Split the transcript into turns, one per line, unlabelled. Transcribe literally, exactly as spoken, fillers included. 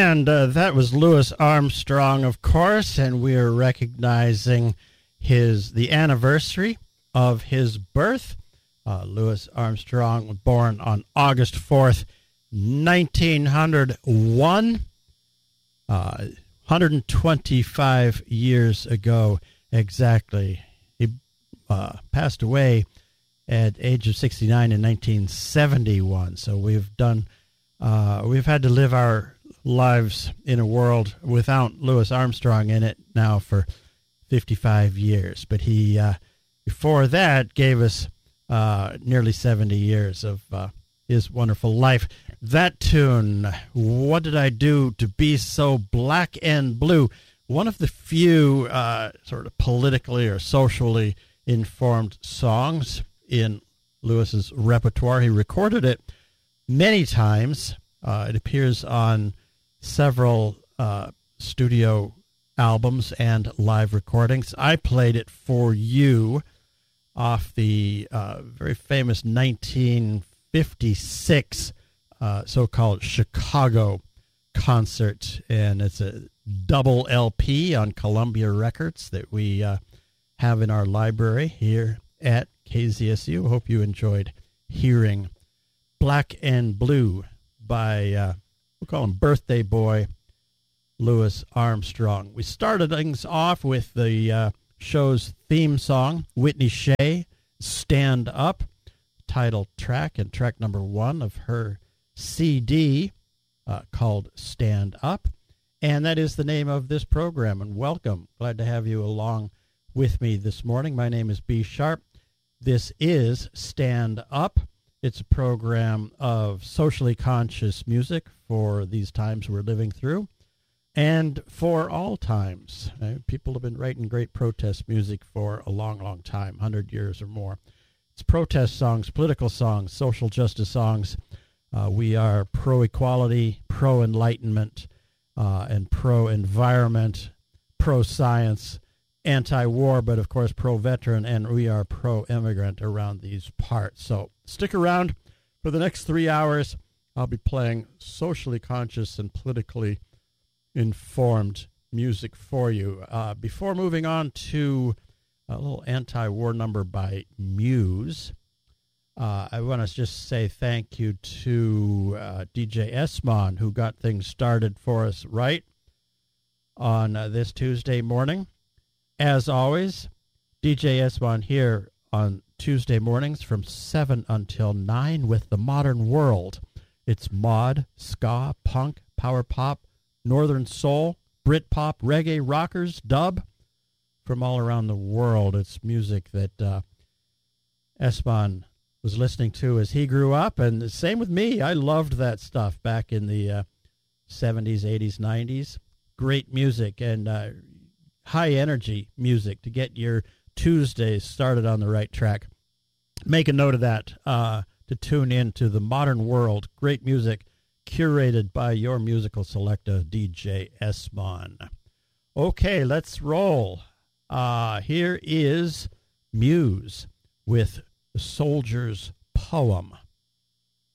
And uh, that was Louis Armstrong, of course, and we are recognizing his the anniversary of his birth. Uh, Louis Armstrong was born on August fourth, nineteen oh one, uh, one hundred twenty-five years ago exactly. He uh, passed away at age of sixty-nine in nineteen seventy-one. So we've done, uh, we've had to live our lives in a world without Louis Armstrong in it now for fifty-five years. But he, uh, before that, gave us uh, nearly seventy years of uh, his wonderful life. That tune, What Did I Do to Be So Black and Blue? One of the few uh, sort of politically or socially informed songs in Louis's repertoire. He recorded it many times. Uh, it appears on several uh, studio albums and live recordings. I played it for you off the uh, very famous nineteen fifty-six uh, so-called Chicago concert, and it's a double L P on Columbia Records that we uh, have in our library here at K Z S U. Hope you enjoyed hearing Black and Blue by, uh, we'll call him Birthday Boy, Louis Armstrong. We started things off with the uh, show's theme song, Whitney Shea, Stand Up, title track and track number one of her C D uh, called Stand Up. And that is the name of this program. And welcome. Glad to have you along with me this morning. My name is B. Sharp. This is Stand Up. It's a program of socially conscious music for these times we're living through and for all times. Uh, people have been writing great protest music for a long, long time, one hundred years or more. It's protest songs, political songs, social justice songs. Uh, we are pro-equality, pro-enlightenment, uh, and pro-environment, pro-science, anti-war, but of course pro-veteran, and we are pro-immigrant around these parts. So stick around for the next three hours. I'll be playing socially conscious and politically informed music for you. Uh, before moving on to a little anti-war number by Muse, uh, I want to just say thank you to uh, D J Esmond, who got things started for us right on uh, this Tuesday morning. As always, D J Esmond here on Tuesday mornings from seven until nine with the modern world. It's mod, ska, punk, power pop, northern soul, Britpop, reggae, rockers, dub from all around the world. It's music that uh, Esmond was listening to as he grew up, and the same with me. I loved that stuff back in the uh, seventies, eighties, nineties. Great music and uh, high energy music to get your Tuesdays started on the right track. Make a note of that uh, to tune in to the modern world. Great music curated by your musical selector, D J Esmond. Okay, let's roll. Uh, here is Muse with The Soldier's Poem.